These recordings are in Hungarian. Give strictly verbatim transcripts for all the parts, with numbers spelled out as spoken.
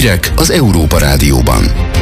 Hírek az Európa Rádióban.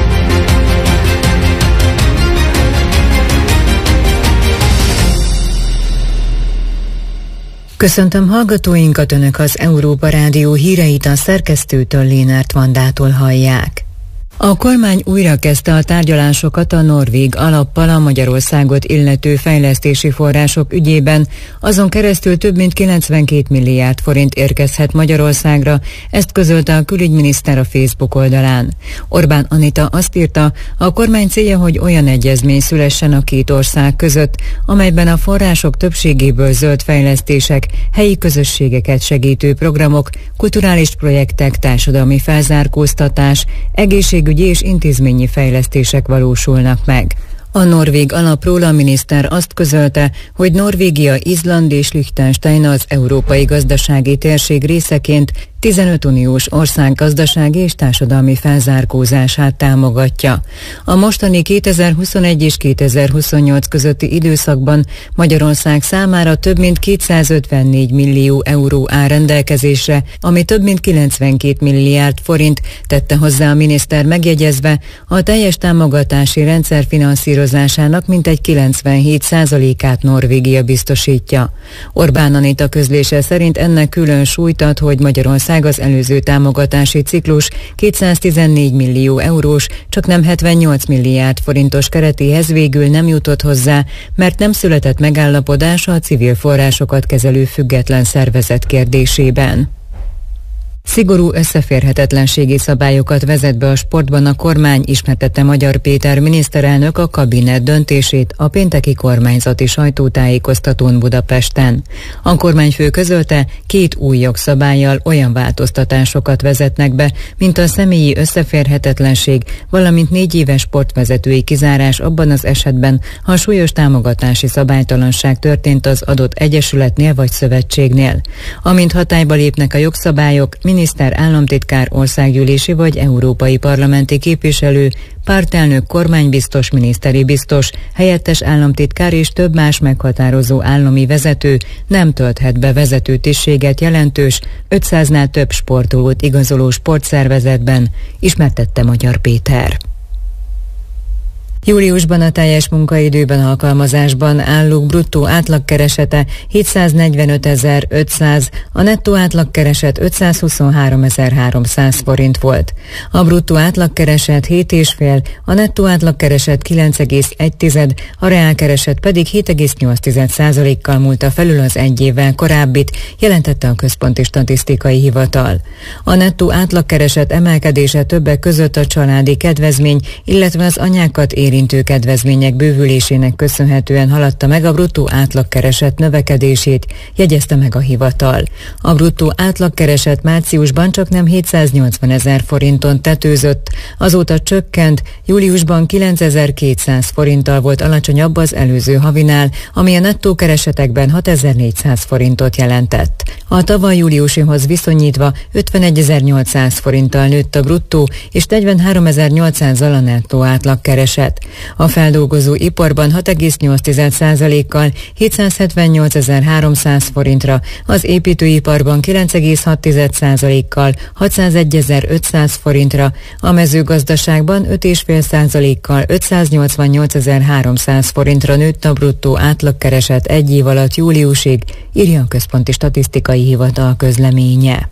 Köszöntöm hallgatóinkat, Önök az Európa Rádió híreit a szerkesztőtől, Lénárt Vandától hallják. A kormány újra kezdte a tárgyalásokat a norvég alappal a Magyarországot illető fejlesztési források ügyében, azon keresztül több mint kilencvenkét milliárd forint érkezhet Magyarországra, ezt közölte a külügyminiszter a Facebook oldalán. Orbán Anita azt írta, a kormány célja, hogy olyan egyezmény szülessen a két ország között, amelyben a források többségéből zöld fejlesztések, helyi közösségeket segítő programok, kulturális projektek, társadalmi felzárkóztatás, egészség ügyi és intézményi fejlesztések valósulnak meg. A norvég alapról a miniszter azt közölte, hogy Norvégia, Izland és Liechtenstein az európai gazdasági térség részeként tizenöt uniós ország gazdasági és társadalmi felzárkózását támogatja. A mostani kétezer-huszonegy és kétezer-huszonnyolc közötti időszakban Magyarország számára több mint kétszázötvennégy millió euró áll rendelkezésre, ami több mint kilencvenkét milliárd forint, tette hozzá a miniszter, megjegyezve, a teljes támogatási rendszer finanszírozásának mintegy kilencvenhét százalékát Norvégia biztosítja. Orbán Anita közlése szerint ennek külön súlyt ad, hogy Magyarország az előző támogatási ciklus kétszáztizennégy millió eurós, csak nem hetvennyolc milliárd forintos keretéhez végül nem jutott hozzá, mert nem született megállapodás a civil forrásokat kezelő független szervezet kérdésében. Szigorú összeférhetetlenségi szabályokat vezet be a sportban a kormány, ismertette Magyar Péter miniszterelnök a kabinet döntését a pénteki kormányzati sajtótájékoztatón Budapesten. A kormányfő közölte, két új jogszabállyal olyan változtatásokat vezetnek be, mint a személyi összeférhetetlenség, valamint négy éves sportvezetői kizárás abban az esetben, ha súlyos támogatási szabálytalanság történt az adott egyesületnél vagy szövetségnél. Amint hatályba lépnek a jogszabályok, miniszter, államtitkár, országgyűlési vagy európai parlamenti képviselő, pártelnök, kormánybiztos, miniszteri biztos, helyettes államtitkár és több más meghatározó állami vezető nem tölthet be vezető tisztséget jelentős ötszáznál több sportolót igazoló sportszervezetben, ismertette Magyar Péter. Júliusban a teljes munkaidőben alkalmazásban állók bruttó átlagkeresete hétszáznegyvenötezer-ötszáz, a nettó átlagkereset ötszázhuszonháromezer-háromszáz forint volt. A bruttó átlagkereset hét egész öt, a nettó átlagkereset kilenc egész egy, a reálkereset pedig hét egész nyolc százalékkal múlta felül az egy évvel korábbit, jelentette a Központi Statisztikai Hivatal. A nettó átlagkereset emelkedése többek között a családi kedvezmény, illetve az anyákat érintő érintő kedvezmények bővülésének köszönhetően haladta meg a bruttó átlagkereset növekedését, jegyezte meg a hivatal. A bruttó átlagkereset márciusban csak nem hétszáznyolcvan ezer forinton tetőzött, azóta csökkent, júliusban kilencezer-kétszáz forinttal volt alacsonyabb az előző havinál, ami a nettó keresetekben hatezer-négyszáz forintot jelentett. A tavaly júliusihoz viszonyítva ötvenegyezer-nyolcszáz forinttal nőtt a bruttó és negyvenháromezer-nyolcszázzal a nettó átlagkereset. A feldolgozó iparban hat egész nyolc százalékkal hétszázhetvennyolcezer-háromszáz forintra, az építőiparban kilenc egész hat százalékkal hatszázegyezer-ötszáz forintra, a mezőgazdaságban öt egész öt százalékkal ötszáznyolcvannyolcezer-háromszáz forintra nőtt a bruttó átlagkereset egy év alatt júliusig, írja a Központi Statisztikai Hivatal közleménye.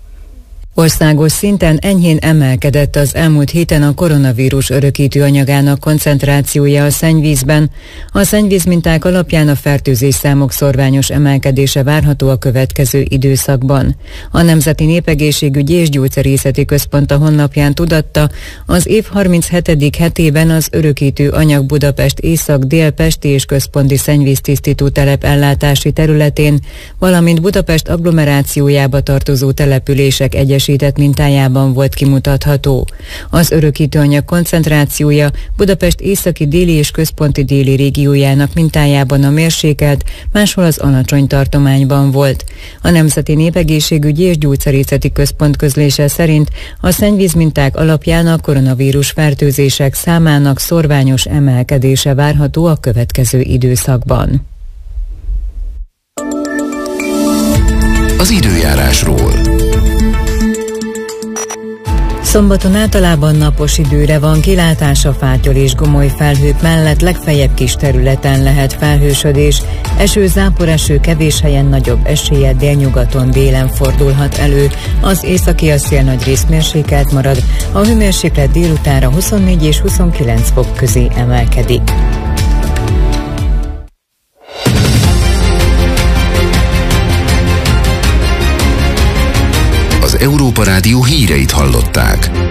Országos szinten enyhén emelkedett az elmúlt héten a koronavírus örökítő anyagának koncentrációja a szennyvízben. A szennyvízminták alapján a fertőzésszámok szorványos emelkedése várható a következő időszakban. A Nemzeti Népegészségügyi és Gyógyszerészeti Központ a honlapján tudatta, az év harminchetedik hetében az örökítő anyag Budapest észak-dél-pesti és központi szennyvíztisztító telep ellátási területén, valamint Budapest agglomerációjába tartozó települések egyes mintájában volt kimutatható. Az örökítőanyag koncentrációja Budapest északi déli és központi déli régiójának mintájában a mérsékelt, máshol az alacsony tartományban volt. A Nemzeti Népegészségügyi és Gyógyszerészeti Központ közlése szerint a szennyvízminták alapján a koronavírus fertőzések számának szorványos emelkedése várható a következő időszakban. Az időjárásról. Szombaton általában napos időre van kilátás, a fátyol és gomoly felhők mellett legfeljebb kis területen lehet felhősödés. Eső, záporeső, kevés helyen nagyobb eséllyel délnyugaton, délen fordulhat elő. Az északi a szél nagyrészt mérsékelt marad, a hőmérséklet délutánra huszonnégy és huszonkilenc fok közé emelkedik. Az Európa Rádió híreit hallották.